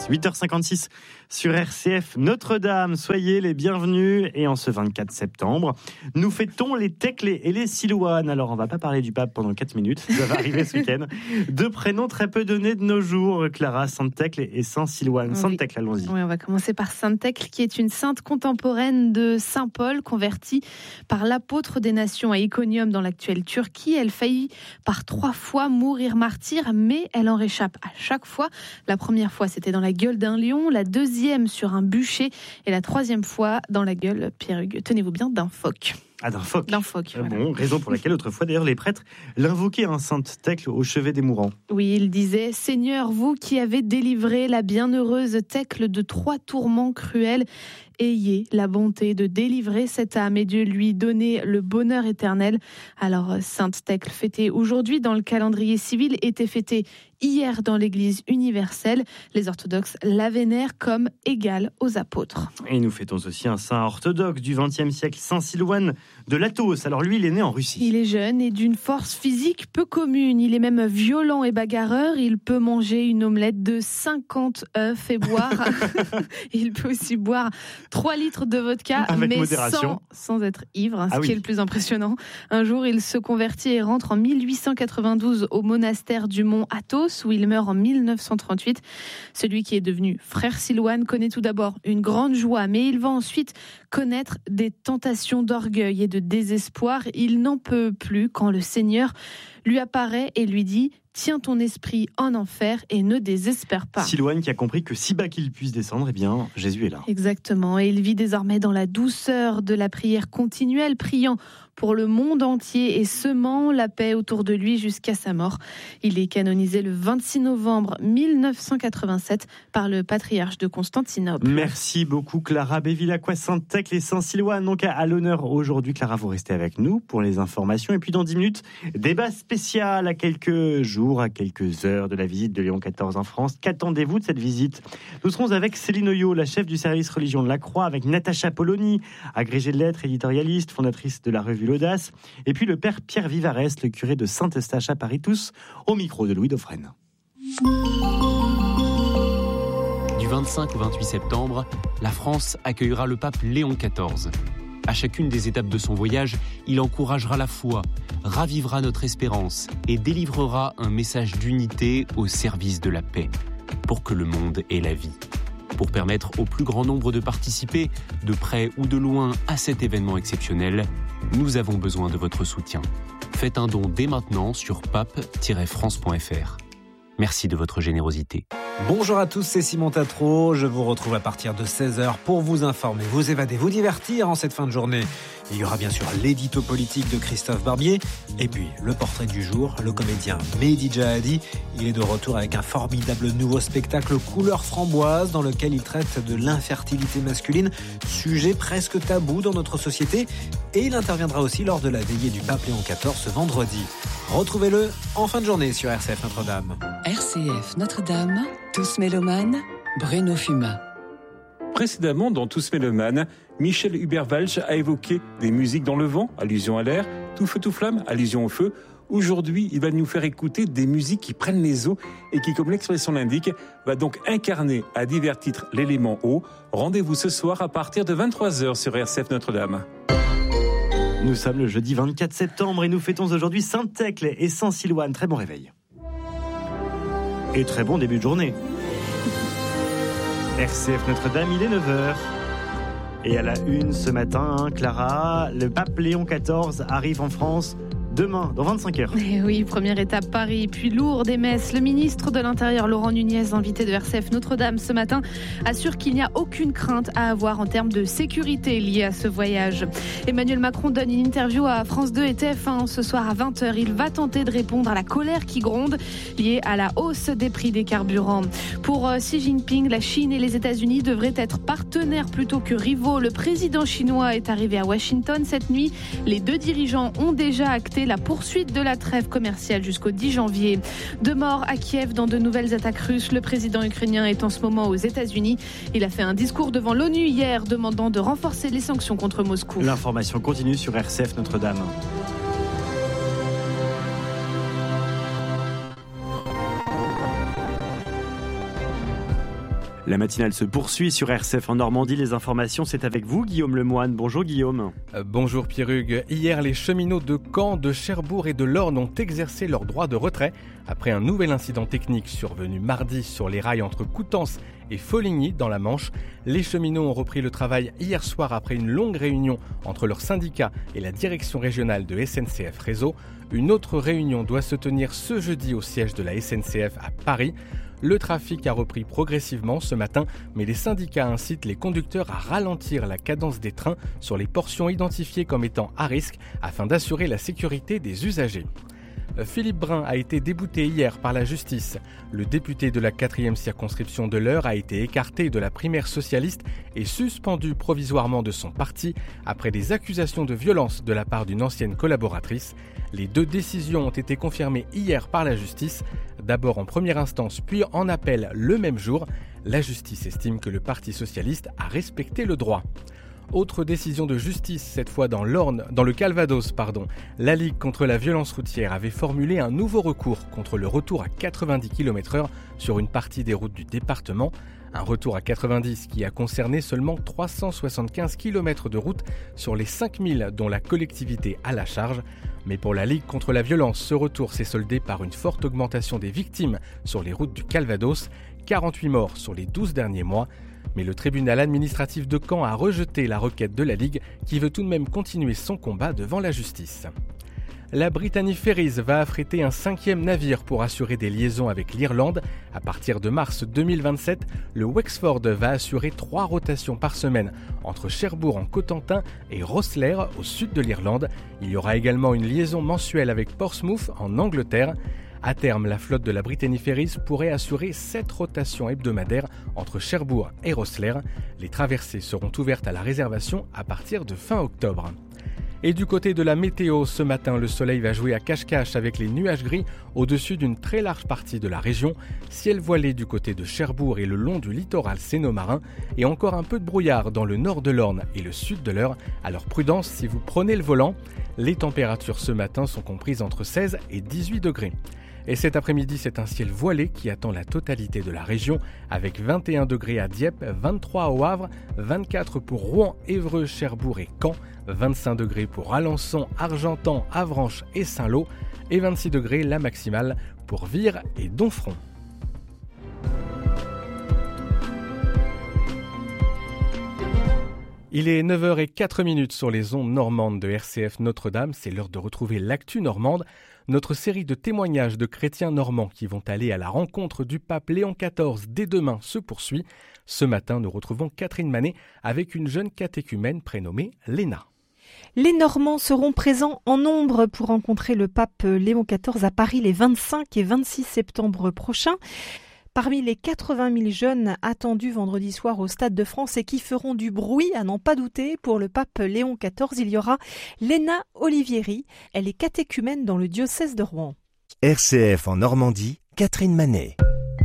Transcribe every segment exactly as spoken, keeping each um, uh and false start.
suite. huit heures cinquante-six sur R C F Notre-Dame. Soyez les bienvenus. Et en ce vingt-quatre septembre, nous fêtons les Thècle et les Silouanes. Alors, on ne va pas parler du pape pendant quatre minutes. Ça va arriver ce week-end. Deux prénoms très peu donnés de nos jours. Clara, Sainte Thècle et Saint Silouane. Oui. Sainte Thècle, allons-y. Oui, on va commencer par Sainte Thècle, qui est une sainte contemporaine de Saint Paul, convertie par l'apôtre des nations à Iconium dans l'actuelle Turquie. Elle faillit par trois fois mourir martyre, mais elle en réchappe à chaque fois. La première fois, c'était dans la gueule d'un lion, la deuxième sur un bûcher et la troisième fois dans la gueule, Pierre-Hugues, tenez-vous bien, d'un phoque. Ah, d'un phoque. D'un phoque, voilà. Bon, raison pour laquelle autrefois d'ailleurs les prêtres l'invoquaient, hein, Sainte Thècle, au chevet des mourants. Oui, il disait: Seigneur, vous qui avez délivré la bienheureuse Thècle de trois tourments cruels, ayez la bonté de délivrer cette âme et de lui donner le bonheur éternel. Alors, Sainte Thècle, fêtée aujourd'hui dans le calendrier civil, était fêtée hier dans l'Église universelle. Les orthodoxes la vénèrent comme égale aux apôtres. Et nous fêtons aussi un saint orthodoxe du vingtième siècle, Saint Silouane de Latos. Alors lui, il est né en Russie. Il est jeune et d'une force physique peu commune. Il est même violent et bagarreur. Il peut manger une omelette de cinquante œufs et boire. Il peut aussi boire trois litres de vodka, avec mais modération, sans, sans être ivre, ce ah qui oui. est le plus impressionnant. Un jour, il se convertit et rentre en mille huit cent quatre-vingt-douze au monastère du mont Athos, où il meurt en mille neuf cent trente-huit. Celui qui est devenu frère Silouane connaît tout d'abord une grande joie, mais il va ensuite connaître des tentations d'orgueil et de désespoir. Il n'en peut plus quand le Seigneur lui apparaît et lui dit: tiens ton esprit en enfer et ne désespère pas. Silouane qui a compris que si bas qu'il puisse descendre, eh bien, Jésus est là. Exactement, et il vit désormais dans la douceur de la prière continuelle, priant pour le monde entier et semant la paix autour de lui jusqu'à sa mort. Il est canonisé le vingt-six novembre mille neuf cent quatre-vingt-sept par le patriarche de Constantinople. Merci beaucoup Clara Bévilacqua, Sainte Thècle et Saint Silouane. Donc à l'honneur aujourd'hui, Clara, vous restez avec nous pour les informations. Et puis dans dix minutes, débat spécial à quelques jours, à quelques heures de la visite de Léon quatorze en France. Qu'attendez-vous de cette visite ? Nous serons avec Céline Oyo, la chef du service religion de la Croix, avec Natacha Polony, agrégée de lettres, éditorialiste, fondatrice de la revue L'Audace, et puis le père Pierre Vivarès, le curé de Saint-Eustache à Paris, tous au micro de Louis Dauphren. Du vingt-cinq au vingt-huit septembre, la France accueillera le pape Léon quatorze. À chacune des étapes de son voyage, il encouragera la foi, ravivera notre espérance et délivrera un message d'unité au service de la paix, pour que le monde ait la vie. Pour permettre au plus grand nombre de participer, de près ou de loin, à cet événement exceptionnel, nous avons besoin de votre soutien. Faites un don dès maintenant sur pape tiret france point f r. Merci de votre générosité. Bonjour à tous, c'est Simon Tatro. Je vous retrouve à partir de seize heures pour vous informer, vous évader, vous divertir en cette fin de journée. Il y aura bien sûr l'édito politique de Christophe Barbier et puis le portrait du jour, le comédien Mehdi Jahadi. Il est de retour avec un formidable nouveau spectacle couleur framboise dans lequel il traite de l'infertilité masculine, sujet presque tabou dans notre société. Et il interviendra aussi lors de la veillée du pape Léon quatorze ce vendredi. Retrouvez-le en fin de journée sur R C F Notre-Dame. R C F Notre-Dame, Tous mélomanes, Bruno Fumat. Précédemment, dans Tous mélomanes, Michel Hubert-Walsh a évoqué des musiques dans le vent, allusion à l'air, tout feu tout flamme, allusion au feu. Aujourd'hui, il va nous faire écouter des musiques qui prennent les eaux et qui, comme l'expression l'indique, va donc incarner à divers titres l'élément eau. Rendez-vous ce soir à partir de vingt-trois heures sur R C F Notre-Dame. Nous sommes le jeudi vingt-quatre septembre et nous fêtons aujourd'hui Sainte Thècle et Saint Silouane. Très bon réveil. Et très bon début de journée. R C F Notre-Dame, il est neuf heures. Et à la une ce matin, Clara, le pape Léon quatorze arrive en France demain, dans vingt-cinq heures. Et oui, première étape Paris, puis Lourdes et Metz. Le ministre de l'Intérieur, Laurent Nunez, invité de R C F Notre-Dame ce matin, assure qu'il n'y a aucune crainte à avoir en termes de sécurité liée à ce voyage. Emmanuel Macron donne une interview à France deux et T F un ce soir à vingt heures. Il va tenter de répondre à la colère qui gronde liée à la hausse des prix des carburants. Pour Xi Jinping, la Chine et les États-Unis devraient être partenaires plutôt que rivaux. Le président chinois est arrivé à Washington cette nuit. Les deux dirigeants ont déjà acté la poursuite de la trêve commerciale jusqu'au dix janvier. Deux morts à Kiev dans de nouvelles attaques russes. Le président ukrainien est en ce moment aux États-Unis. Il a fait un discours devant l'ONU hier demandant de renforcer les sanctions contre Moscou. L'information continue sur R C F Notre-Dame. La matinale se poursuit sur R C F en Normandie. Les informations, c'est avec vous, Guillaume Lemoine. Bonjour Guillaume. Euh, bonjour Pierrugue. Hier, les cheminots de Caen, de Cherbourg et de l'Orne ont exercé leur droit de retrait après un nouvel incident technique survenu mardi sur les rails entre Coutances et Foligny dans la Manche. Les cheminots ont repris le travail hier soir après une longue réunion entre leurs syndicats et la direction régionale de S N C F Réseau. Une autre réunion doit se tenir ce jeudi au siège de la S N C F à Paris. Le trafic a repris progressivement ce matin, mais les syndicats incitent les conducteurs à ralentir la cadence des trains sur les portions identifiées comme étant à risque afin d'assurer la sécurité des usagers. Philippe Brun a été débouté hier par la justice. Le député de la quatrième circonscription de l'Eure a été écarté de la primaire socialiste et suspendu provisoirement de son parti après des accusations de violence de la part d'une ancienne collaboratrice. Les deux décisions ont été confirmées hier par la justice, d'abord en première instance puis en appel le même jour. La justice estime que le Parti socialiste a respecté le droit. Autre décision de justice, cette fois dans l'Orne, dans le Calvados, pardon. La Ligue contre la violence routière avait formulé un nouveau recours contre le retour à quatre-vingt-dix kilomètres heure sur une partie des routes du département. Un retour à quatre-vingt-dix qui a concerné seulement trois cent soixante-quinze kilomètres de route sur les cinq mille dont la collectivité a la charge. Mais pour la Ligue contre la violence, ce retour s'est soldé par une forte augmentation des victimes sur les routes du Calvados, quarante-huit morts sur les douze derniers mois. Mais le tribunal administratif de Caen a rejeté la requête de la Ligue qui veut tout de même continuer son combat devant la justice. La Brittany Ferries va affréter un cinquième navire pour assurer des liaisons avec l'Irlande. À partir de mars deux mille vingt-sept, le Wexford va assurer trois rotations par semaine entre Cherbourg en Cotentin et Rosslare au sud de l'Irlande. Il y aura également une liaison mensuelle avec Portsmouth en Angleterre. À terme, la flotte de la Brittany Ferries pourrait assurer sept rotations hebdomadaires entre Cherbourg et Rosslare. Les traversées seront ouvertes à la réservation à partir de fin octobre. Et du côté de la météo, ce matin, le soleil va jouer à cache-cache avec les nuages gris au-dessus d'une très large partie de la région. Ciel voilé du côté de Cherbourg et le long du littoral sénomarin. Et encore un peu de brouillard dans le nord de l'Orne et le sud de l'Eure. Alors prudence si vous prenez le volant. Les températures ce matin sont comprises entre seize et dix-huit degrés. Et cet après-midi, c'est un ciel voilé qui attend la totalité de la région, avec vingt et un degrés à Dieppe, vingt-trois au Havre, vingt-quatre pour Rouen, Évreux, Cherbourg et Caen, vingt-cinq degrés pour Alençon, Argentan, Avranches et Saint-Lô, et vingt-six degrés la maximale pour Vire et Domfront. Il est neuf heures zéro quatre sur les ondes normandes de R C F Notre-Dame. C'est l'heure de retrouver l'actu normande. Notre série de témoignages de chrétiens normands qui vont aller à la rencontre du pape Léon quatorze dès demain se poursuit. Ce matin, nous retrouvons Catherine Manet avec une jeune catéchumène prénommée Léna. Les Normands seront présents en nombre pour rencontrer le pape Léon quatorze à Paris les vingt-cinq et vingt-six septembre prochains. Parmi les quatre-vingt mille jeunes attendus vendredi soir au Stade de France et qui feront du bruit, à n'en pas douter, pour le pape Léon quatorze, il y aura Léna Olivieri. Elle est catéchumène dans le diocèse de Rouen. R C F en Normandie, Catherine Manet.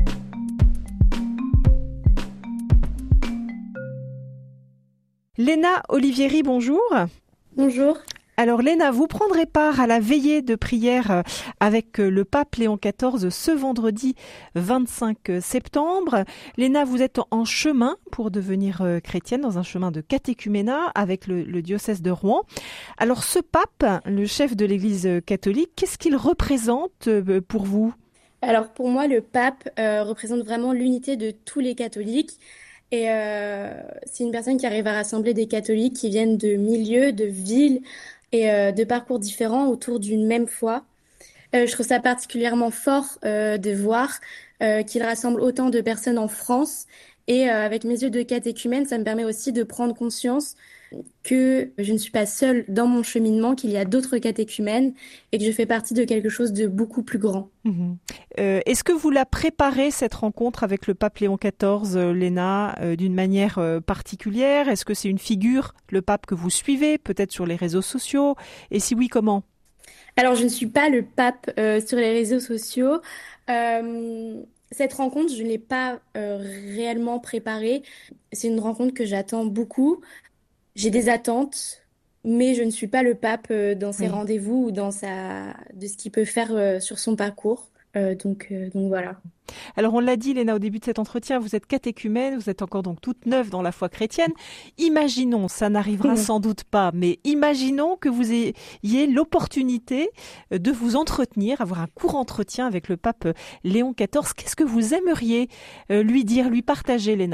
Léna Olivieri, bonjour. Bonjour. Alors Léna, vous prendrez part à la veillée de prière avec le pape Léon quatorze ce vendredi vingt-cinq septembre. Léna, vous êtes en chemin pour devenir chrétienne, dans un chemin de catéchuménat avec le, le diocèse de Rouen. Alors ce pape, le chef de l'Église catholique, qu'est-ce qu'il représente pour vous ? Alors pour moi, le pape euh, représente vraiment l'unité de tous les catholiques. Et euh, c'est une personne qui arrive à rassembler des catholiques qui viennent de milieux, de villes, et euh, de parcours différents autour d'une même foi. Euh, je trouve ça particulièrement fort euh, de voir euh, qu'il rassemble autant de personnes en France. Et euh, avec mes yeux de catéchumène, ça me permet aussi de prendre conscience que je ne suis pas seule dans mon cheminement, qu'il y a d'autres catéchumènes et que je fais partie de quelque chose de beaucoup plus grand. Mmh. Euh, est-ce que vous la préparez, cette rencontre avec le pape Léon quatorze, euh, Léna, euh, d'une manière euh, particulière ? Est-ce que c'est une figure, le pape, que vous suivez, peut-être sur les réseaux sociaux ? Et si oui, comment ? Alors, je ne suis pas le pape euh, sur les réseaux sociaux. Euh, cette rencontre, je ne l'ai pas euh, réellement préparée. C'est une rencontre que j'attends beaucoup. J'ai des attentes, mais je ne suis pas le pape dans ses oui. rendez-vous ou dans sa... de ce qu'il peut faire sur son parcours. Euh, donc, euh, donc voilà. Alors on l'a dit, Léna, au début de cet entretien, vous êtes catéchumène, vous êtes encore donc toute neuve dans la foi chrétienne. Imaginons, ça n'arrivera sans doute pas, mais imaginons que vous ayez l'opportunité de vous entretenir, avoir un court entretien avec le pape Léon quatorze. Qu'est-ce que vous aimeriez lui dire, lui partager, Léna ?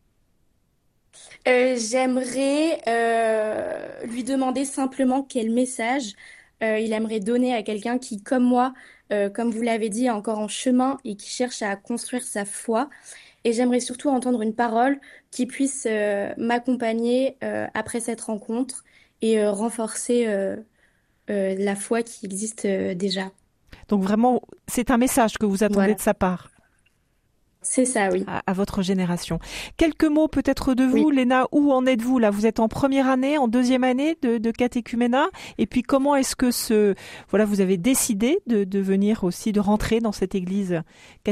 Euh, j'aimerais euh, lui demander simplement quel message euh, il aimerait donner à quelqu'un qui, comme moi, euh, comme vous l'avez dit, est encore en chemin et qui cherche à construire sa foi. Et j'aimerais surtout entendre une parole qui puisse euh, m'accompagner euh, après cette rencontre et euh, renforcer euh, euh, la foi qui existe euh, déjà. Donc vraiment, c'est un message que vous attendez Voilà. de sa part. C'est ça, oui. À, à votre génération. Quelques mots peut-être de vous, oui. Léna, où en êtes-vous là ? Vous êtes en première année, en deuxième année de, de catéchuménat ? Et puis comment est-ce que ce, voilà, vous avez décidé de, de venir aussi, de rentrer dans cette église catholique ?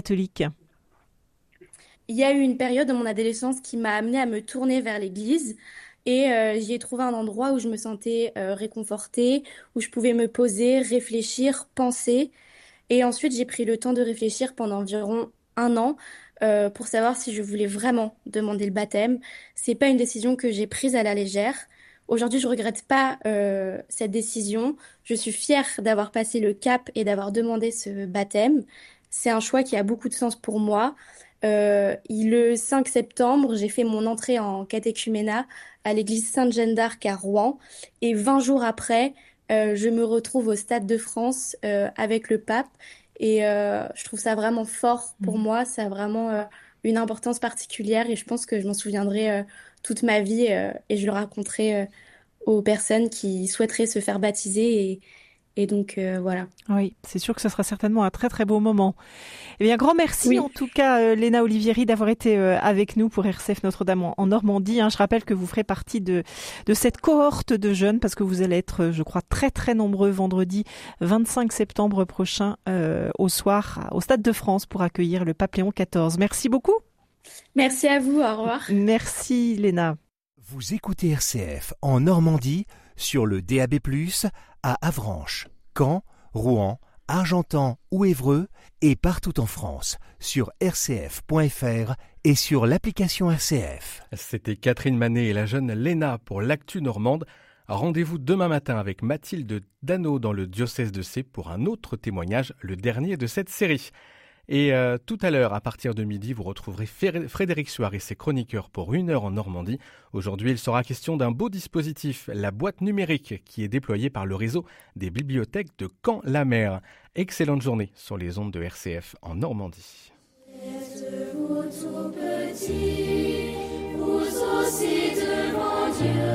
Il y a eu une période dans mon adolescence qui m'a amenée à me tourner vers l'église et euh, j'y ai trouvé un endroit où je me sentais euh, réconfortée, où je pouvais me poser, réfléchir, penser. Et ensuite, j'ai pris le temps de réfléchir pendant environ un an euh, pour savoir si je voulais vraiment demander le baptême. C'est pas une décision que j'ai prise à la légère. Aujourd'hui, je regrette pas euh, cette décision. Je suis fière d'avoir passé le cap et d'avoir demandé ce baptême. C'est un choix qui a beaucoup de sens pour moi. Euh, le cinq septembre, j'ai fait mon entrée en catéchuménat à l'église Sainte-Jeanne d'Arc à Rouen. Et vingt jours après, euh, je me retrouve au Stade de France euh, avec le pape. Et euh, je trouve ça vraiment fort pour mmh. moi. Ça a vraiment euh, une importance particulière et je pense que je m'en souviendrai euh, toute ma vie euh, et je le raconterai euh, aux personnes qui souhaiteraient se faire baptiser. Et, et donc, euh, voilà. Oui, c'est sûr que ce sera certainement un très, très beau moment. Eh bien, grand merci oui. en tout cas, euh, Léna Olivieri, d'avoir été euh, avec nous pour R C F Notre-Dame en, en Normandie. Hein. Je rappelle que vous ferez partie de, de cette cohorte de jeunes parce que vous allez être, je crois, très, très nombreux vendredi vingt-cinq septembre prochain euh, au soir au Stade de France pour accueillir le pape Léon quatorze. Merci beaucoup. Merci à vous. Au revoir. Merci, Léna. Vous écoutez R C F en Normandie sur le D A B plus, à Avranches, Caen, Rouen, Argentan ou Évreux et partout en France sur r c f point f r et sur l'application R C F. C'était Catherine Manet et la jeune Léna pour l'actu normande. Rendez-vous demain matin avec Mathilde Dano dans le diocèse de Sées pour un autre témoignage, le dernier de cette série. Et euh, tout à l'heure, à partir de midi, vous retrouverez Frédéric Suard et ses chroniqueurs pour une heure en Normandie. Aujourd'hui, il sera question d'un beau dispositif, la boîte numérique, qui est déployée par le réseau des bibliothèques de Caen-la-Mer. Excellente journée sur les ondes de R C F en Normandie. Êtes-vous tout petit, vous aussi devant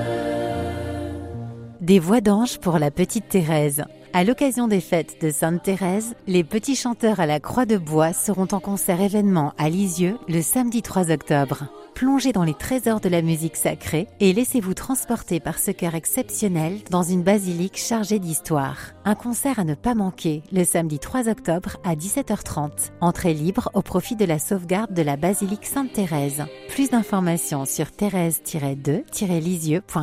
Dieu. Des voix d'ange pour la petite Thérèse. À l'occasion des fêtes de Sainte-Thérèse, les petits chanteurs à la Croix de Bois seront en concert événement à Lisieux le samedi trois octobre. Plongez dans les trésors de la musique sacrée et laissez-vous transporter par ce chœur exceptionnel dans une basilique chargée d'histoire. Un concert à ne pas manquer le samedi trois octobre à dix-sept heures trente. Entrée libre au profit de la sauvegarde de la basilique Sainte-Thérèse. Plus d'informations sur thérèse tiret deux tiret lisieux point com.